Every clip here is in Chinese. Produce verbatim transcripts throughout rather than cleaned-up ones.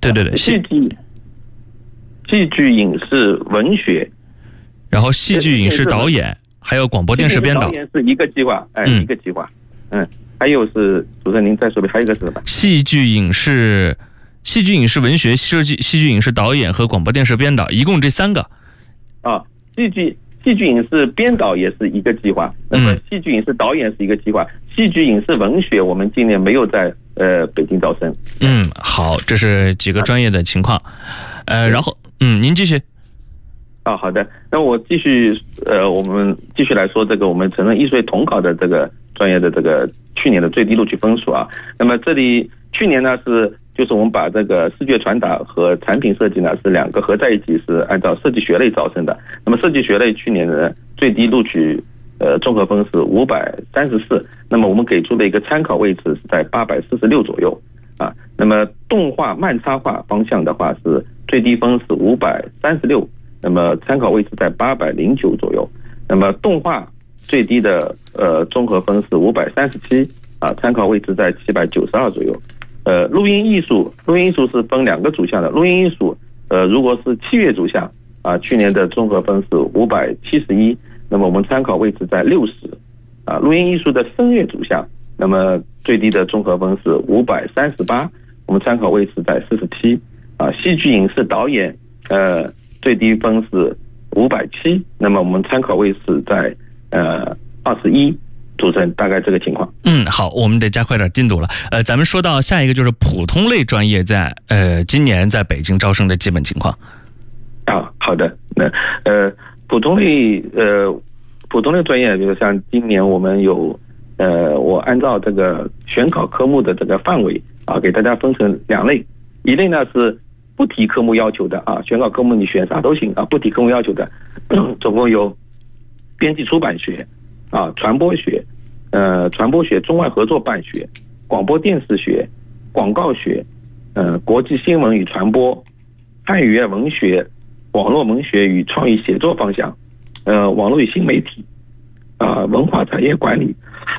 对对对， 戏剧、戏剧、影视、文学， 然后戏剧、影视导演，还有广播电视编导。 导演是一个计划，哎，嗯、一个计划。嗯，还有是主持人您再说一遍，还有一个是什么？ 戏剧、影视、戏剧、影视、文学、设计、戏剧、影视导演和广播电视编导，一共这三个。 啊，戏剧。戏剧影视编导也是一个计划，那么戏剧影视导演是一个计划，戏剧影视文学我们今年没有在呃北京招生。 嗯，好，这是几个专业的情况，呃，然后嗯，您继续。 啊，好的，那我继续呃，我们继续来说这个我们成人艺术类统考的这个专业的这个去年的最低录取分数啊。那么这里去年呢是。就是我们把这个视觉传达和产品设计呢是两个合在一起，是按照设计学类招生的。那么设计学类去年的最低录取呃综合分是五百三十四，那么我们给出的一个参考位置是在八百四十六左右啊。那么动画慢插画方向的话是最低分是五百三十六，那么参考位置在八百零九左右。那么动画最低的呃综合分是五百三十七啊，参考位置在七百九十二左右。呃，录音艺术，录音艺术是分两个主项的。录音艺术，呃，如果是器乐主项啊，去年的综合分是五百七十一，那么我们参考位置在六十。啊，录音艺术的声乐主项，那么最低的综合分是五百三十八，我们参考位置在四十七。啊，戏剧影视导演，呃，最低分是五百七，那么我们参考位置在呃二十一。主持人大概这个情况。 嗯，好，我们得加快点进度了。呃，咱们说到下一个就是普通类专业在呃今年在北京招生的基本情况。 啊，好的，那呃普通类呃普通类专业，比如像今年我们有呃我按照这个选考科目的这个范围啊，给大家分成两类，一类呢是不提科目要求的啊，选考科目你选啥都行啊，不提科目要求的，总共有编辑出版学。啊，传播学，呃，传播学中外合作办学，广播电视学，广告学，呃，国际新闻与传播，汉语言文学，网络文学与创意写作方向，呃，网络与新媒体，啊、呃，文化产业管理，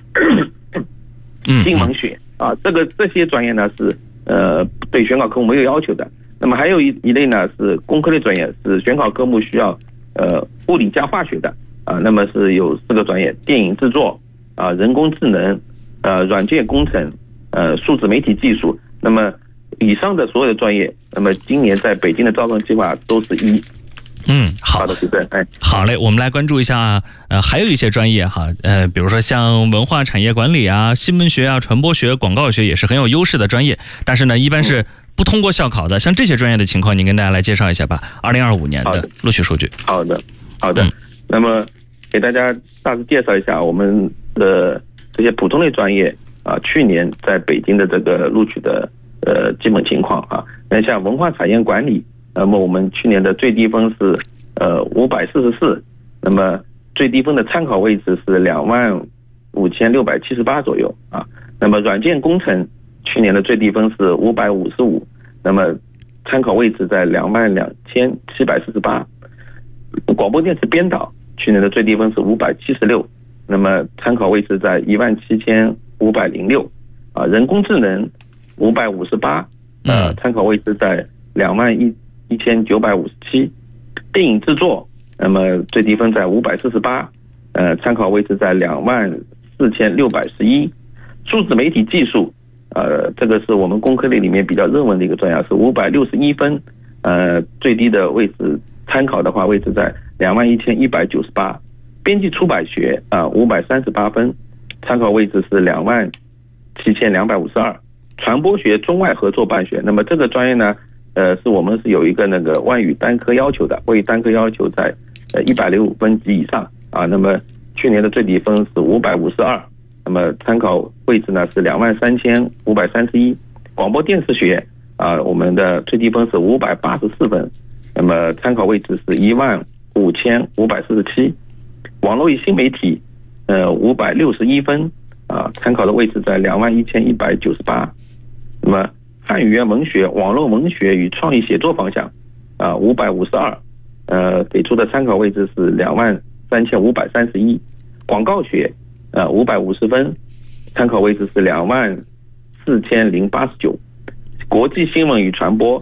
新闻学啊，这个这些专业呢是呃对选考科目没有要求的。那么还有一一类呢是工科类专业，是选考科目需要呃物理加化学的。啊，那么是有四个专业：电影制作、啊人工智能、呃软件工程、呃数字媒体技术。那么以上的所有的专业，那么今年在北京的招生计划都是一。 嗯，好的，主持人，哎， 好嘞，我们来关注一下，呃，还有一些专业哈，呃，比如说像文化产业管理啊、新闻学啊、传播学、广告学也是很有优势的专业，但是呢，一般是不通过校考的。像这些专业的情况，您跟大家来介绍一下吧。二零二五年的录取数据。 好的，好的。嗯、那么给大家大致介绍一下我们的这些普通类专业啊，去年在北京的这个录取的呃基本情况啊。那像文化产业管理，那么我们去年的最低分是呃五百四十四，那么最低分的参考位置是两万五千六百七十八左右啊。那么软件工程去年的最低分是五百五十五，那么参考位置在两万两千七百四十八。广播电视编导去年的最低分是五百七十六，那么参考位置在一万七千五百零六啊。人工智能五百五十八，呃，参考位置在两万一一千九百五十七。电影制作，那么最低分在五百四十八，呃，参考位置在两万四千六百十一。数字媒体技术，呃，这个是我们工科类里面比较热门的一个专业，是五百六十一分，呃，最低的位置参考的话位置在两万一千一百九十八。编辑出版学啊，五百三十八分，参考位置是两万七千两百五十二。传播学中外合作办学，那么这个专业呢，呃，是我们是有一个那个外语单科要求的，外语单科要求在呃一百零五分及以上啊。那么去年的最低分是五百五十二，那么参考位置呢是两万三千五百三十一。广播电视学啊，我们的最低分是五百八十四分，那么参考位置是一万五千五百四十七。网络与新媒体，呃，五百六十一分啊，参考的位置在两万一千一百九十八。那么汉语言文学、网络文学与创意写作方向啊，五百五十二，呃，给出的参考位置是两万三千五百三十一。广告学，呃，五百五十分，参考位置是两万四千零八十九。国际新闻与传播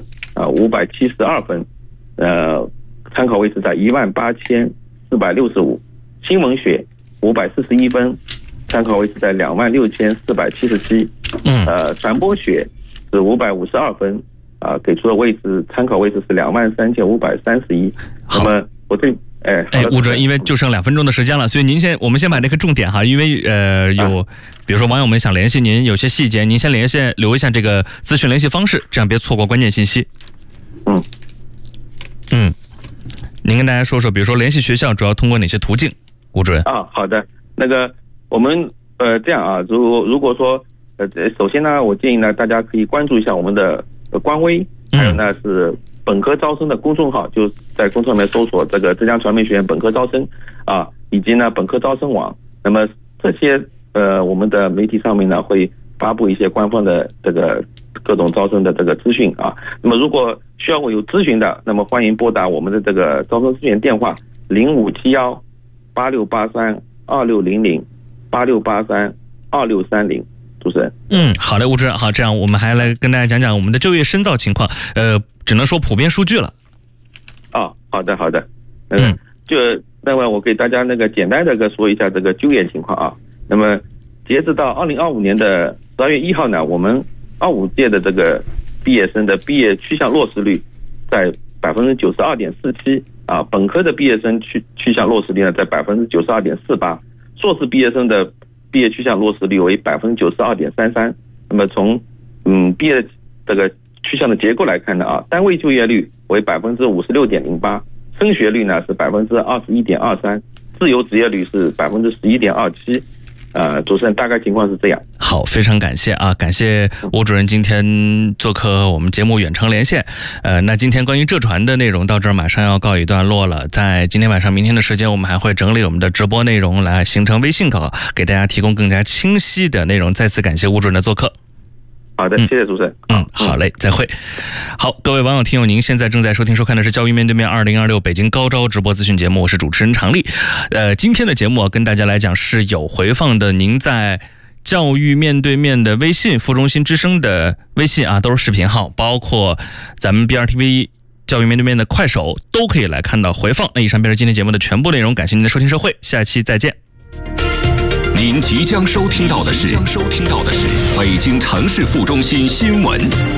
啊五百七十二分，呃，参考位是在一万八千四百六十五。新闻学五百四十一分，参考位是在两万六千四百七十七。 嗯， 呃，传播学是五百五十二分，啊、呃，给出的位置参考位置是两万三千五百三十一。那么我这。哎哎，吴主任，因为就剩两分钟的时间了，所以您先，我们先把这个重点哈，因为呃有，比如说网友们想联系您，有些细节您先联系留一下这个咨询联系方式，这样别错过关键信息。 嗯嗯，您跟大家说说，比如说联系学校主要通过哪些途径？吴主任啊，好的，那个我们呃这样啊，如如果说呃首先呢，我建议呢大家可以关注一下我们的官微，还有呢是。本科招生的公众号，就在公众号里面搜索这个浙江传媒学院本科招生啊，以及呢本科招生网。那么这些呃我们的媒体上面呢会发布一些官方的这个各种招生的这个资讯啊。那么如果需要我有咨询的，那么欢迎拨打我们的这个招生咨询电话零五七幺八六八三二六零零八六八三二六三零。主持人， 嗯，好的，吴主任，好，这样我们还来跟大家讲讲我们的就业深造情况，呃，只能说普遍数据了。 哦，好的，好的，嗯，就那么我给大家那个简单的个说一下这个就业情况啊。那么截止到二零二五年的十二月一号呢，我们二五届的这个毕业生的毕业趋向落实率在百分之九十二点四七啊，本科的毕业生趋趋向落实率呢在百分之九十二点四八，硕士毕业生的毕业趋向落实率为百分之九十二点三三。那么从嗯毕业这个趋向的结构来看呢啊，单位就业率为百分之五十六点零八，升学率呢是百分之二十一点二三，自由职业率是百分之十一点二七。呃，主持人大概情况是这样。 好，非常感谢啊，感谢吴主任今天做客我们节目远程连线。呃，那今天关于浙传的内容到这儿马上要告一段落了，在今天晚上、明天的时间，我们还会整理我们的直播内容来形成微信稿，给大家提供更加清晰的内容。再次感谢吴主任的做客。 好的，谢谢主持人。 嗯，好嘞，再会。好，各位网友听友，您现在正在收听收看的是教育面对面二零二六北京高招直播资讯节目，我是主持人常丽。呃，今天的节目啊，跟大家来讲是有回放的，您在教育面对面的微信、副中心之声的微信啊，都是视频号，包括咱们 B R T V 教育面对面的快手都可以来看到回放。那以上便是今天节目的全部内容，感谢您的收听收会，下期再见。 您即将收听到的是收听到的是北京城市副中心新闻。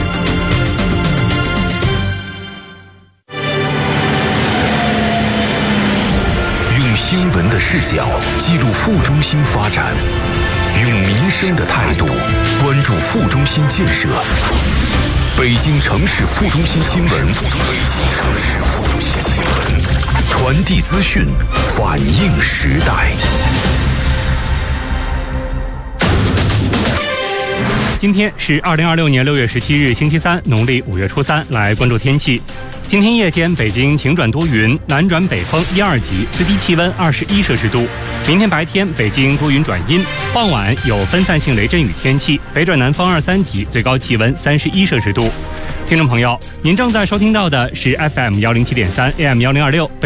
用新闻的视角记录副中心发展，用民生的态度关注副中心建设。北京城市副中心新闻，北京城市副中心新闻，传递资讯，反映时代。 今天是二零二六年六月十七日，星期三，农历五月初三。来关注天气。今天夜间北京晴转多云，南转北风一二级，最低气温二十一摄氏度。明天白天北京多云转阴，傍晚有分散性雷阵雨天气，北转南风二三级，最高气温三十一摄氏度。听众朋友，您正在收听到的是 F M 幺零七点三 A M 幺零二六。